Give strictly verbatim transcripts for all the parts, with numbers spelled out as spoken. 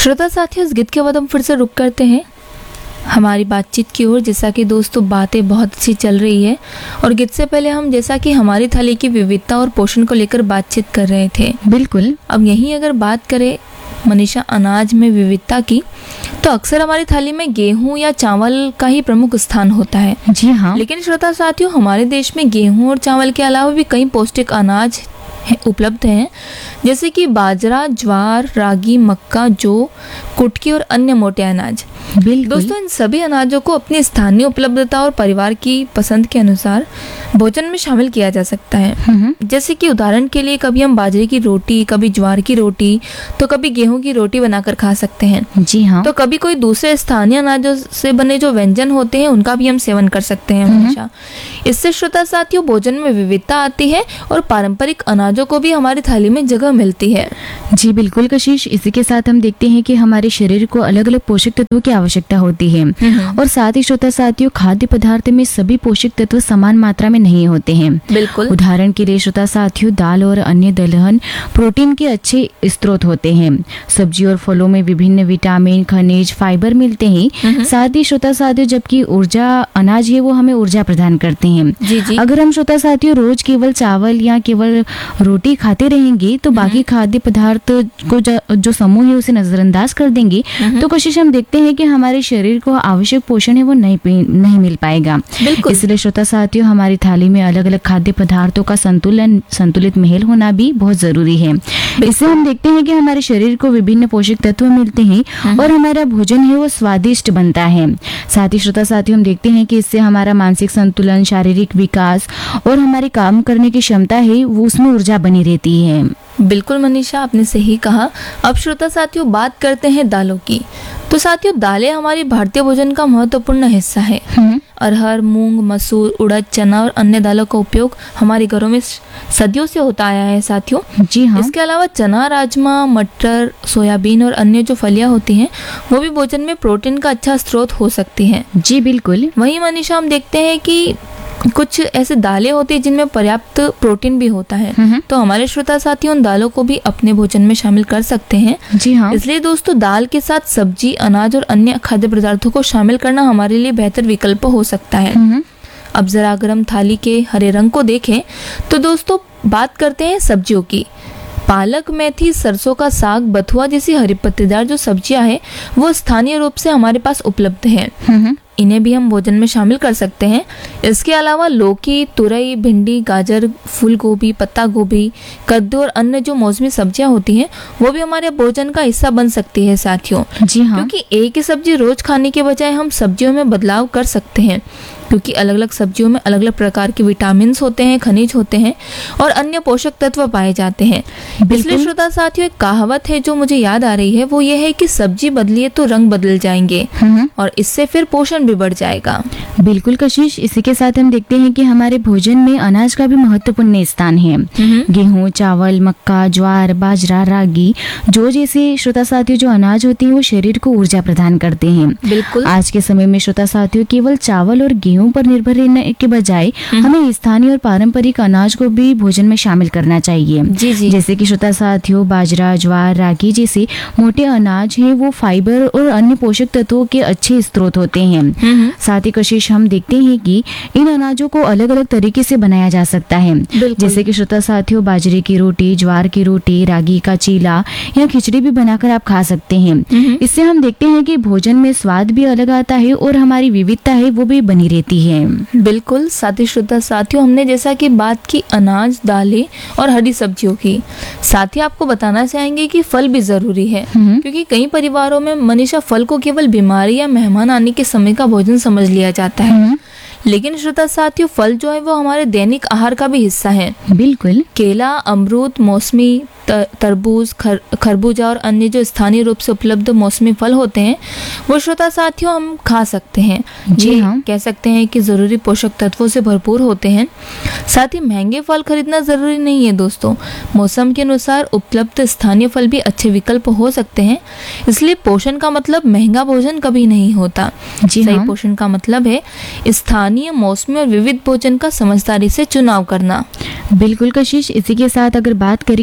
श्रोता साथियों, इस गीत के बाद हम फिर से रुक करते हैं हमारी बातचीत की ओर। जैसा कि दोस्तों बातें बहुत अच्छी चल रही है और गीत से पहले हम जैसा कि हमारी थाली की विविधता और पोषण को लेकर बातचीत कर रहे थे। बिल्कुल। अब यहीं अगर बात करें मनीषा अनाज में विविधता की, तो अक्सर हमारी थाली में गेहूं या चावल का ही प्रमुख स्थान होता है। जी हाँ। लेकिन श्रोता साथियों, हमारे देश में गेहूं और चावल के अलावा भी कई पौष्टिक अनाज उपलब्ध हैं, जैसे कि बाजरा, ज्वार, रागी, मक्का, जौ, कुटकी और अन्य मोटे अनाज। बिल्कुल। दोस्तों, इन सभी अनाजों को अपनी स्थानीय उपलब्धता और परिवार की पसंद के अनुसार भोजन में शामिल किया जा सकता है। जैसे कि उदाहरण के लिए कभी हम बाजरे की रोटी, कभी ज्वार की रोटी, तो कभी गेहूं की रोटी बनाकर खा सकते हैं। जी हाँ। तो कभी कोई दूसरे स्थानीय अनाजों से बने जो व्यंजन होते हैं उनका भी हम सेवन कर सकते हैं हमेशा। इससे श्रोता साथियों भोजन में विविधता आती है और पारंपरिक अनाजों को भी हमारी थाली में जगह मिलती है। जी बिल्कुल कशिश। इसी के साथ हम देखते हैं कि हमारे शरीर को अलग अलग पोषक तत्वों की आवश्यकता होती है और साथ ही श्रोता साथियों खाद्य पदार्थ में सभी पोषक तत्व समान मात्रा में नहीं होते हैं। बिल्कुल। उदाहरण के लिए श्रोता साथियों दाल और अन्य दलहन प्रोटीन के अच्छे स्रोत होते हैं। सब्जी और फलों में विभिन्न विटामिन, खनिज, फाइबर मिलते हैं। साथ ही श्रोता साथियों जबकि ऊर्जा अनाज है वो हमें ऊर्जा प्रदान करते हैं। जी जी। अगर हम श्रोता साथियों रोज केवल चावल या केवल रोटी खाते रहेंगे तो बाकी खाद्य पदार्थ को जो समूह है उसे नजरअंदाज कर देंगे तो कोशिश हम देखते हैं कि हमारे शरीर को आवश्यक पोषण है वो नहीं नहीं मिल पाएगा। इसलिए श्रोता साथियों हमारी थाली में अलग अलग खाद्य पदार्थों का संतुलन संतुलित मेल होना भी बहुत जरूरी है। इससे हम देखते हैं कि हमारे शरीर को विभिन्न पोषक तत्व मिलते हैं और हमारा भोजन है वो स्वादिष्ट बनता है। साथ ही श्रोता साथियों हम देखते हैं कि इससे हमारा मानसिक संतुलन, शारीरिक विकास और हमारे काम करने की क्षमता है वो उसमें ऊर्जा बनी रहती है। बिल्कुल मनीषा, आपने सही कहा। अब श्रोता साथियों बात करते हैं दालों की। तो साथियों दालें हमारी भारतीय भोजन का महत्वपूर्ण हिस्सा है। अरहर, मूंग, मसूर, उड़द, चना और अन्य दालों का उपयोग हमारे घरों में सदियों से होता आया है साथियों। जी हाँ। इसके अलावा चना, राजमा, मटर, सोयाबीन और अन्य जो फलियां होती हैं वो भी भोजन में प्रोटीन का अच्छा स्रोत हो सकती हैं। जी बिल्कुल। वहीं मनीषा हम देखते हैं कि कुछ ऐसे दालें होती हैं जिनमें पर्याप्त प्रोटीन भी होता है, तो हमारे श्रोता साथी उन दालों को भी अपने भोजन में शामिल कर सकते हैं। जी हाँ। इसलिए दोस्तों दाल के साथ सब्जी, अनाज और अन्य खाद्य पदार्थों को शामिल करना हमारे लिए बेहतर विकल्प हो सकता है। अब जरा अगर हम थाली के हरे रंग को देखें तो दोस्तों बात करते हैं सब्जियों की। पालक, मेथी, सरसों का साग, बथुआ जैसी हरी पत्तेदार जो सब्जियां हैं वो स्थानीय रूप से हमारे पास उपलब्ध हैं। इन्हें भी हम भोजन में शामिल कर सकते हैं। इसके अलावा लौकी, तुरई, भिंडी, गाजर, फूल गोभी, पत्ता गोभी, कद्दू और अन्य जो मौसमी सब्जियां होती हैं वो भी हमारे भोजन का हिस्सा बन सकती है साथियों। जी हाँ। क्योंकि एक ही सब्जी रोज खाने के बजाय हम सब्जियों में बदलाव कर सकते हैं, क्योंकि अलग अलग सब्जियों में अलग अलग प्रकार के विटामिन होते हैं, खनिज होते हैं और अन्य पोषक तत्व पाए जाते हैं। इसलिए श्रोता साथियों एक कहावत है जो मुझे याद आ रही है, वो ये है कि सब्जी बदलिए तो रंग बदल जाएंगे और इससे फिर पोषण भी बढ़ जाएगा। बिल्कुल कशिश। इसी के साथ हम देखते हैं कि हमारे भोजन में अनाज का भी महत्वपूर्ण स्थान है। गेहूं, चावल, मक्का, ज्वार, बाजरा, रागी, जौ जैसे श्रोता साथियों जो अनाज होते हैं वो शरीर को ऊर्जा प्रदान करते हैं। बिल्कुल। आज के समय में श्रोता साथियों केवल चावल और गेहूं पर निर्भर रहने के बजाय हमें स्थानीय और पारंपरिक अनाज को भी भोजन में शामिल करना चाहिए। जी जी। जैसे कि श्रोता साथियों बाजरा, ज्वार, रागी जैसे मोटे अनाज हैं वो फाइबर और अन्य पोषक तत्वों के अच्छे स्रोत होते हैं। साथ ही कशिश हम देखते हैं कि इन अनाजों को अलग अलग तरीके से बनाया जा सकता है। जैसे कि श्रोता साथियों बाजरे की रोटी, ज्वार की रोटी, रागी का चीला या खिचड़ी भी बनाकर आप खा सकते हैं। इससे हम देखते हैं कि भोजन में स्वाद भी अलग आता है और हमारी विविधता है वो भी बनी रहती है। बिल्कुल। साथी श्रोता साथियों हमने जैसा कि बात की अनाज, दालें और हरी सब्जियों की, साथ ही आपको बताना चाहेंगे कि फल भी जरूरी है, क्योंकि कई परिवारों में मनीषा फल को केवल बीमारी या मेहमान आने के समय का भोजन समझ लिया जाता है। लेकिन श्रोता साथियों फल जो है वो हमारे दैनिक आहार का भी हिस्सा है। बिल्कुल। केला, अमरूद, मौसमी तरबूज, खर, खरबूजा और अन्य जो स्थानीय रूप से उपलब्ध मौसमी फल होते हैं वो श्रोता साथियों हम खा सकते हैं। जी हाँ। कह सकते हैं कि जरूरी पोषक तत्वों से भरपूर होते हैं। साथ ही महंगे फल खरीदना जरूरी नहीं है दोस्तों, मौसम के अनुसार उपलब्ध स्थानीय फल भी अच्छे विकल्प हो सकते हैं। इसलिए पोषण का मतलब महंगा भोजन कभी नहीं होता। जी सही हाँ। पोषण का मतलब है स्थानीय, मौसमी और विविध भोजन का समझदारी से चुनाव करना। बिल्कुल कशिश। इसी के साथ अगर बात करें कि दाल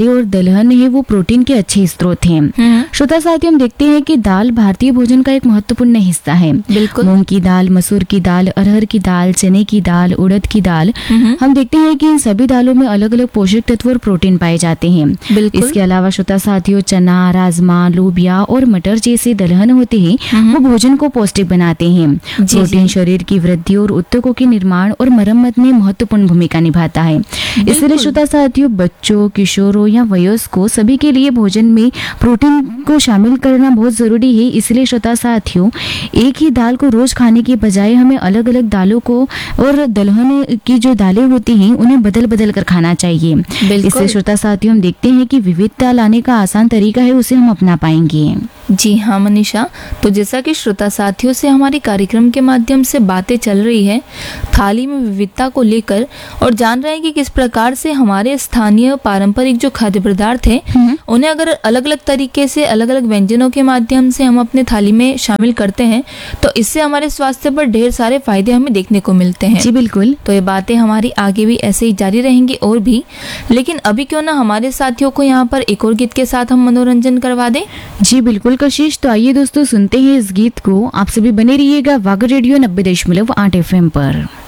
दालें और दलहन है वो प्रोटीन के अच्छे स्रोत हैं। श्रोता साथियों, हम देखते हैं कि दाल भारतीय भोजन का एक महत्वपूर्ण हिस्सा है। बिल्कुल। मूंग की दाल, मसूर की दाल, अरहर की दाल, चने की दाल, उड़द की दाल, हम देखते हैं कि इन सभी दालों में अलग अलग पोषक तत्व और प्रोटीन पाए जाते हैं। बिल्कुल। इसके अलावा श्रोता साथियों, चना, राजमा, लोबिया और मटर जैसे दलहन होते हैं वो भोजन को पौष्टिक बनाते हैं। प्रोटीन शरीर की वृद्धि और ऊतकों के निर्माण और मरम्मत में महत्वपूर्ण भूमिका निभाता है। इसलिए श्रोता साथियों, बच्चों, किशोरों या वयस्कों सभी के लिए भोजन में प्रोटीन को शामिल करना बहुत जरूरी है। इसलिए श्रोता साथियों, एक ही दाल को रोज खाने के बजाय हमें अलग अलग दालों को और दलहन की जो दालें होती हैं उन्हें बदल बदल कर खाना चाहिए। इससे श्रोता साथियों, हम देखते हैं कि विविधता लाने का आसान तरीका है, उसे हम अपना पाएंगे। जी हाँ मनीषा, तो जैसा कि श्रोता साथियों से हमारी कार्यक्रम के माध्यम से बातें चल रही है थाली में विविधता को लेकर, और जान रहे हैं कि किस प्रकार से हमारे स्थानीय पारंपरिक जो खाद्य पदार्थ हैं उन्हें अगर अलग अलग तरीके से अलग अलग व्यंजनों के माध्यम से हम अपने थाली में शामिल करते हैं तो इससे हमारे स्वास्थ्य पर ढेर सारे फायदे हमें देखने को मिलते हैं। जी बिल्कुल। तो ये बातें हमारी आगे भी ऐसे ही जारी रहेंगी और भी, लेकिन अभी क्यों ना हमारे साथियों को यहाँ पर एक और गीत के साथ हम मनोरंजन करवा दें। जी बिल्कुल कशिश, तो आइए दोस्तों सुनते हैं इस गीत को। आप सभी बने रहिएगा वागर रेडियो नब्बे दशमलव आठ एफ एम पर।